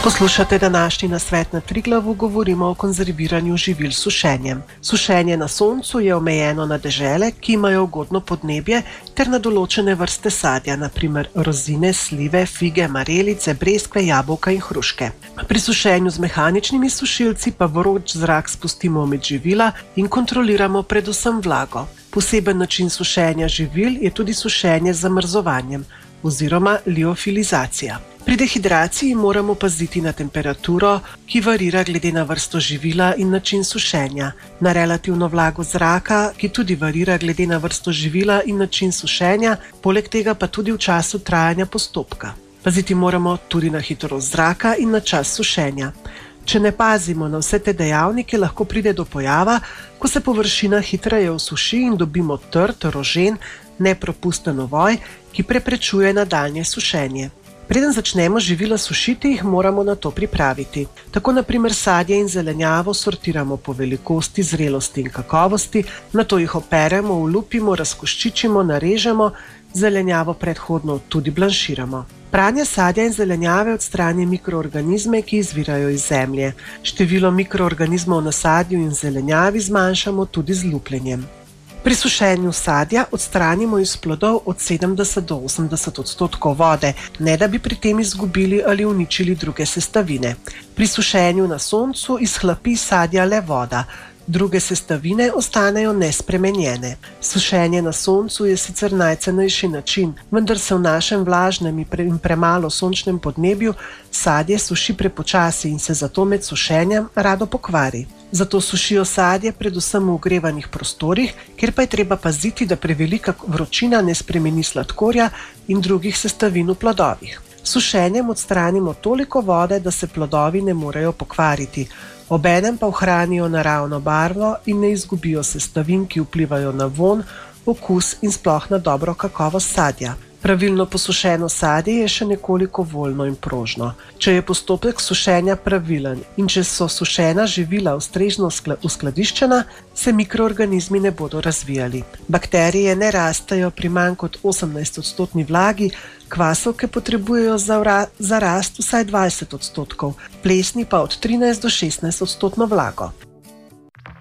Poslušate današnji nasvet na Triglavu, govorimo o konzerviranju živil s sušenjem. Sušenje na soncu je omejeno na dežele, ki imajo ugodno podnebje, ter na določene vrste sadja, naprimer rozine, slive, fige, marelice, breskve, jabolka in hruške. Pri sušenju z mehaničnimi sušilci pa vroč zrak spustimo med živila in kontroliramo predvsem vlago. Poseben način sušenja živil je tudi sušenje z zamrzovanjem oziroma liofilizacija. Pri dehidraciji moramo paziti na temperaturo, ki varira glede na vrsto živila in način sušenja, na relativno vlago zraka, ki tudi varira glede na vrsto živila in način sušenja, poleg tega pa tudi v času trajanja postopka. Paziti moramo tudi na hitrost zraka in na čas sušenja. Če ne pazimo na vse te dejavnike, lahko pride do pojava, ko se površina hitreje osuši in dobimo trd, rožen, nepropusten ovoj, ki preprečuje nadaljnje sušenje. Preden začnemo živila sušiti, jih moramo na to pripraviti. Tako na primer sadje in zelenjavo sortiramo po velikosti, zrelosti in kakovosti, nato jih operemo, olupimo, razkoščičimo, narežemo, zelenjavo predhodno tudi blanširamo. Pranje sadja in zelenjave odstrani mikroorganizme, ki izvirajo iz zemlje. Število mikroorganizmov na sadju in zelenjavi zmanjšamo tudi z lupljenjem. Pri sušenju sadja odstranimo iz plodov od 70 do 80% vode, ne da bi pri tem izgubili ali uničili druge sestavine. Pri sušenju na soncu izhlapi sadja le voda, druge sestavine ostanejo nespremenjene. Sušenje na soncu je sicer najcenejši način, vendar se v našem vlažnem in premalo sončnem podnebju sadje suši prepočasi in se zato med sušenjem rado pokvari. Zato sušijo sadje predvsem v ogrevanih prostorih, kjer pa je treba paziti, da prevelika vročina ne spremeni sladkorja in drugih sestavin v plodovih. S sušenjem odstranimo toliko vode, da se plodovi ne morejo pokvariti, obenem pa ohranijo naravno barvo in ne izgubijo sestavin, ki vplivajo na vonj, okus in sploh na dobro kakovost sadja. Pravilno posušeno sadje je še nekoliko voljno in prožno. Če je postopek sušenja pravilen in če so sušena živila ustrezno uskladiščena, se mikroorganizmi ne bodo razvijali. Bakterije ne rastejo pri manj kot 18% vlagi, kvasovke potrebujejo za rast vsaj 20%, plesni pa od 13 do 16% vlago.